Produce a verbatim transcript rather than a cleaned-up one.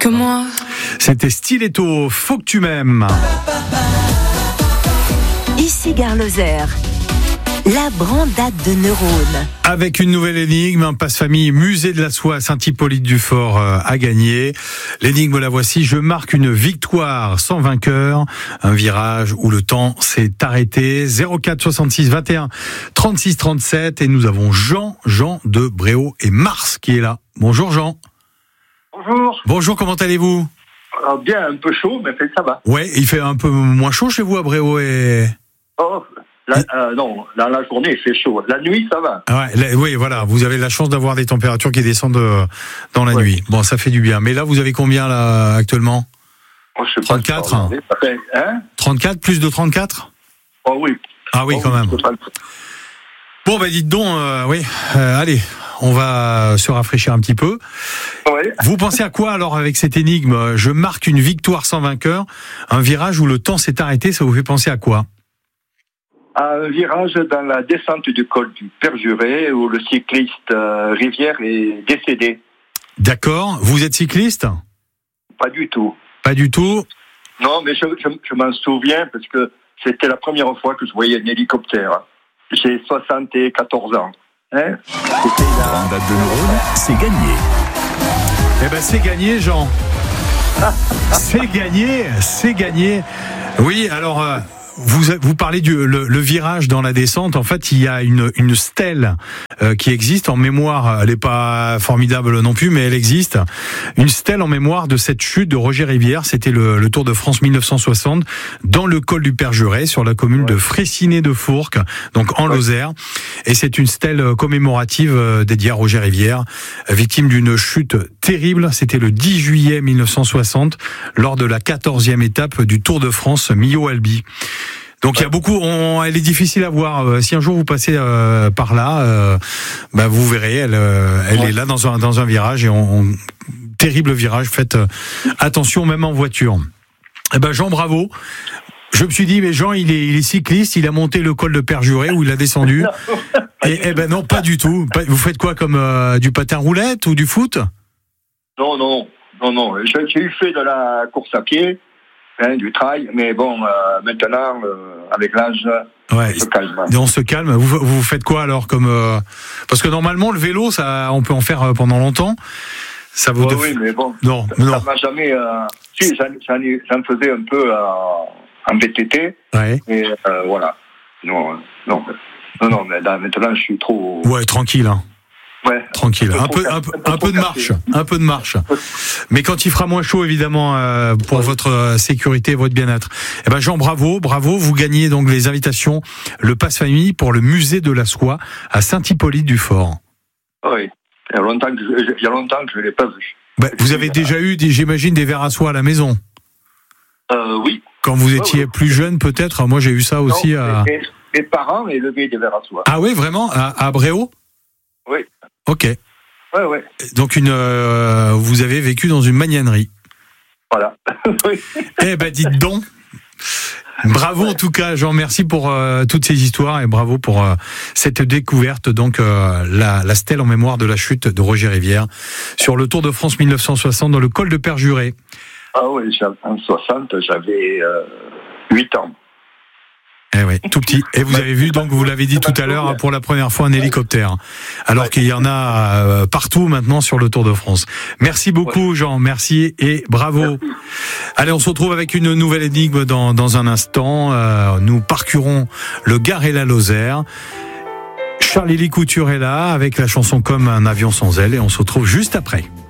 que moi. C'était Stiletto, faut que tu m'aimes. Ici Gare Lozère, la brandade de neurones. Avec une nouvelle énigme, un passe-famille musée de la soie à Saint-Hippolyte-du-Fort euh, à gagner. L'énigme, la voici. Je marque une victoire sans vainqueur. Un virage où le temps s'est arrêté. zéro quatre soixante-six vingt et un trente-six trente-sept. Et nous avons Jean, Jean de Bréau et Mars qui est là. Bonjour Jean. Bonjour. Bonjour, comment allez-vous? Alors bien, un peu chaud, mais ça va. Ouais, il fait un peu moins chaud chez vous à Bréau et... Oh, la, euh, non, dans la journée, il fait chaud. La nuit, ça va. Ah ouais, la, oui, voilà, vous avez la chance d'avoir des températures qui descendent euh, dans la ouais. nuit. Bon, ça fait du bien. Mais là, vous avez combien là actuellement? Oh, je sais trente-quatre pas, ça fait, hein trente-quatre, plus de trente-quatre? Oh oui. Ah oui, oh, quand même. Bon, bah dites donc, euh, oui, euh, allez, on va se rafraîchir un petit peu. Ouais. Vous pensez à quoi alors avec cette énigme? Je marque une victoire sans vainqueur, un virage où le temps s'est arrêté, ça vous fait penser à quoi? À un virage dans la descente du col du Perjuré où le cycliste euh, Rivière est décédé. D'accord, vous êtes cycliste? Pas du tout. Pas du tout. Non, mais je, je, je m'en souviens parce que c'était la première fois que je voyais un hélicoptère. J'ai soixante-quatorze ans. Hein C'était la... Brandade de neurones, c'est gagné. Eh ben c'est gagné, Jean. C'est gagné, c'est gagné. Oui, alors euh, vous vous parlez du le, le virage dans la descente. En fait, il y a une une stèle euh, qui existe en mémoire. Elle est pas formidable non plus, mais elle existe. Une stèle en mémoire de cette chute de Roger Rivière. C'était le, le Tour de France mille neuf cent soixante dans le col du Perjuré, sur la commune ouais. de Fraissinet-de-Fourques, donc en ouais. Lozère. Et c'est une stèle commémorative dédiée à Roger Rivière, victime d'une chute terrible. C'était le dix juillet mille neuf cent soixante, lors de la quatorzième étape du Tour de France Millau-Albi. Donc ouais. il y a beaucoup, on, elle est difficile à voir. Si un jour vous passez euh, par là, euh, bah vous verrez, elle, euh, elle ouais. est là dans un dans un virage et on, on terrible virage. Faites euh, attention même en voiture. Eh ben Jean, bravo. Je me suis dit, mais Jean, il est, il est cycliste, il a monté le col de Perjuré où il a descendu. Et eh ben non, pas du tout. Vous faites quoi, comme euh, du patin roulette ou du foot? Non, non, non, non. J'ai eu fait de la course à pied. Hein, du trail, mais bon, euh, maintenant, euh, avec l'âge, ouais, on se calme. On se calme. Vous, vous faites quoi alors comme euh... Parce que normalement, le vélo, ça, on peut en faire pendant longtemps. Ça vous. Ouais, def... Oui, mais bon. Non, ça, non. Ça m'a jamais. Euh... Si, j'en, j'en, j'en faisais un peu euh, en V T T. Ouais. Mais euh, voilà. Non, non, non, non. Mais là, maintenant, je suis trop. Ouais, tranquille. Hein. Ouais, tranquille, un peu, un peu, un peu, un peu de marche, un peu de marche. Mais quand il fera moins chaud, évidemment, euh, pour votre sécurité et votre bien-être. Eh ben Jean, bravo, bravo. Vous gagnez donc les invitations, le passe-famille pour le musée de la soie à Saint-Hippolyte-du-Fort. Oui, il y a longtemps que je, il y a longtemps que je ne l'ai pas vu. Ben, vous avez déjà eu, j'imagine, des verres à soie à la maison. Euh, oui. Quand vous étiez oui, oui. plus jeune, peut-être. Moi, j'ai eu ça aussi. Non, à... mes, mes parents élevaient des verres à soie. Ah oui, vraiment, à, à Bréau. Oui. Ok. Ouais, ouais. Donc une, euh, vous avez vécu dans une magnanerie. Voilà. Oui. Eh ben dites donc. Bravo ouais. En tout cas, Jean. Merci pour euh, toutes ces histoires et bravo pour euh, cette découverte. Donc euh, la, la stèle en mémoire de la chute de Roger Rivière sur le Tour de France mille neuf cent soixante dans le col de Perjuré. Ah oui, en soixante, j'avais euh, huit ans. Eh oui, tout petit. Et vous avez vu, donc vous l'avez dit tout à l'heure, pour la première fois un hélicoptère. Alors qu'il y en a partout maintenant sur le Tour de France. Merci beaucoup, Jean. Merci et bravo. Merci. Allez, on se retrouve avec une nouvelle énigme dans, dans un instant. Euh, nous parcourons le Gard et la Lozère. Charlie Couture est là avec la chanson Comme un avion sans aile et on se retrouve juste après.